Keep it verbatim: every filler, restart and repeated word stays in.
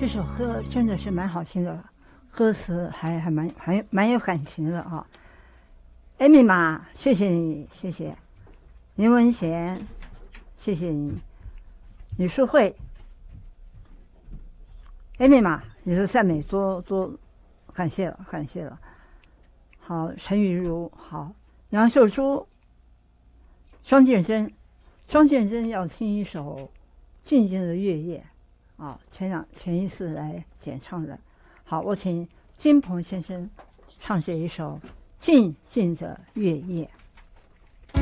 这首歌真的是蛮好听的，歌词还还蛮还蛮有感情的啊。艾米玛，谢谢你，谢谢林文贤，谢谢你，李淑慧，艾米玛，你的赞美多多，感谢了，感谢了。好，陈雨如，好，杨秀珠，庄建真，庄建真要听一首《静静的月夜》啊，前两前一次来演唱的。好，我请金鹏先生唱这一首《静静的月夜》。